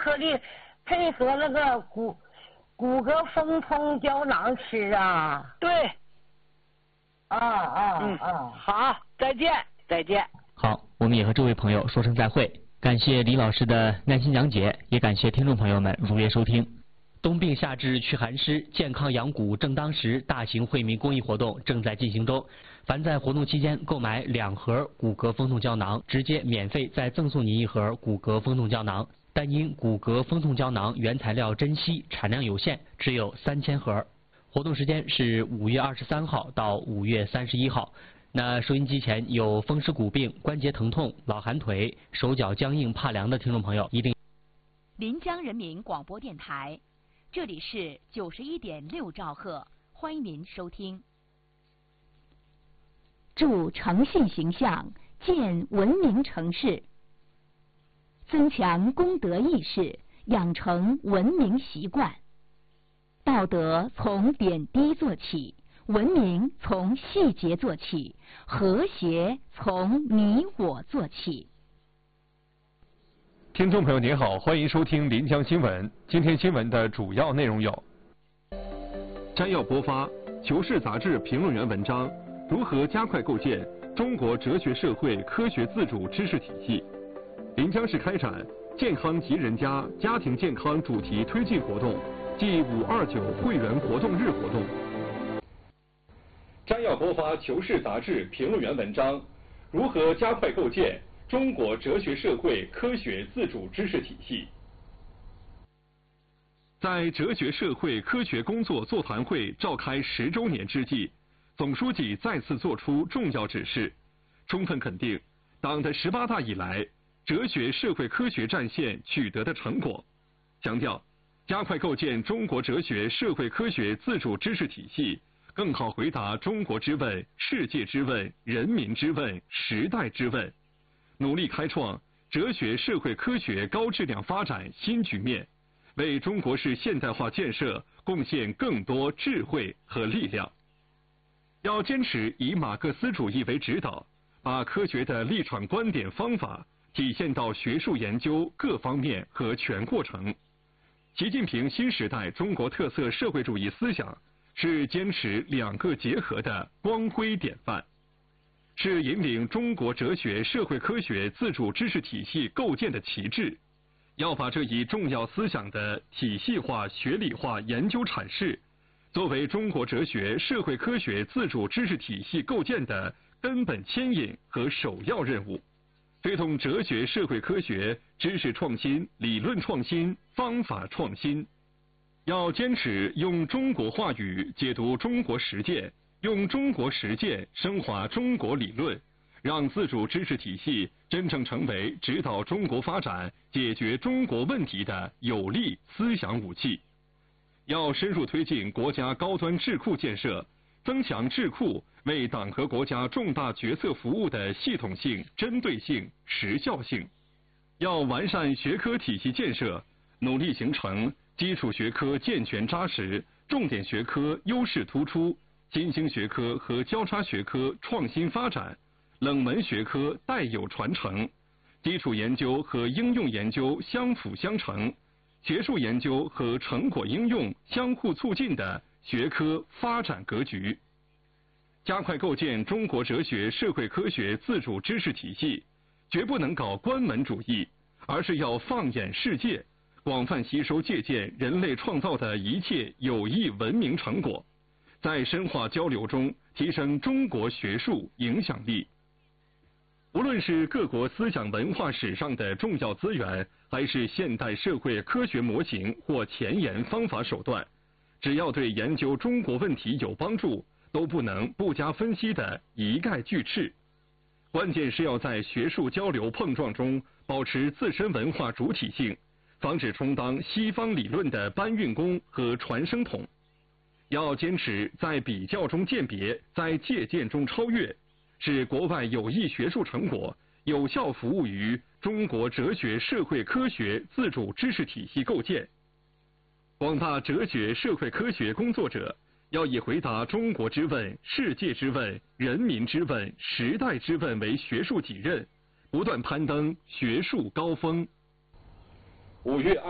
颗粒配合那个骨骼风通胶囊吃啊。 对。 好， 再见，再见。 好，我们也和这位朋友说声再会。感谢李老师的耐心讲解，也感谢听众朋友们如约收听。冬病夏治驱寒湿，健康养骨正当时大型惠民公益活动正在进行中。凡在活动期间购买2盒骨骼风痛胶囊，直接免费再赠送您1盒骨骼风痛胶囊。但因骨骼风痛胶囊原材料珍稀，产量有限，只有3000盒。活动时间是5月23号到5月31号。那收音机前有风湿骨病、关节疼痛、老寒腿、手脚僵硬怕凉的听众朋友，一定。 临江人民广播电台，这里是91.6兆赫，欢迎您收听。助诚信形象，建文明城市，增强公德意识，养成文明习惯。道德从点滴做起，文明从细节做起，和谐从你我做起。 听众朋友您好，欢迎收听临江新闻。今天新闻的主要内容有：摘要播发《求是》杂志评论员文章：如何加快构建中国哲学社会科学自主知识体系。临江市开展健康及人家家庭健康主题推进活动暨529会员活动日活动。摘要播发《求是》杂志评论员文章：如何加快构建中国哲学社会科学自主知识体系。在哲学社会科学工作座谈会召开10周年之际，总书记再次作出重要指示，充分肯定党的18大以来哲学社会科学战线取得的成果，强调加快构建中国哲学社会科学自主知识体系，更好回答中国之问、世界之问、人民之问、时代之问，努力开创哲学社会科学高质量发展新局面，为中国式现代化建设贡献更多智慧和力量。要坚持以马克思主义为指导，把科学的立场、观点、方法体现到学术研究各方面和全过程。习近平新时代中国特色社会主义思想是坚持2个结合的光辉典范，是引领中国哲学社会科学自主知识体系构建的旗帜。要把这一重要思想的体系化、学理化研究阐释，作为中国哲学社会科学自主知识体系构建的根本牵引和首要任务，推动哲学社会科学知识创新、理论创新、方法创新。要坚持用中国话语解读中国实践，用中国实践升华中国理论，让自主知识体系真正成为指导中国发展、解决中国问题的有力思想武器。要深入推进国家高端智库建设，增强智库为党和国家重大决策服务的系统性、针对性、时效性。要完善学科体系建设，努力形成基础学科健全扎实、重点学科优势突出、新兴学科和交叉学科创新发展、冷门学科代有传承、基础研究和应用研究相辅相成、学术研究和成果应用相互促进的学科发展格局。加快构建中国哲学社会科学自主知识体系，绝不能搞关门主义，而是要放眼世界，广泛吸收借鉴人类创造的一切有益文明成果，在深化交流中提升中国学术影响力。无论是各国思想文化史上的重要资源，还是现代社会科学模型或前沿方法手段，只要对研究中国问题有帮助，都不能不加分析的一概拒斥。关键是要在学术交流碰撞中保持自身文化主体性，防止充当西方理论的搬运工和传声筒。要坚持在比较中鉴别，在借鉴中超越，使国外有益学术成果有效服务于中国哲学社会科学自主知识体系构建。广大哲学社会科学工作者要以回答中国之问、世界之问、人民之问、时代之问为学术己任，不断攀登学术高峰。5月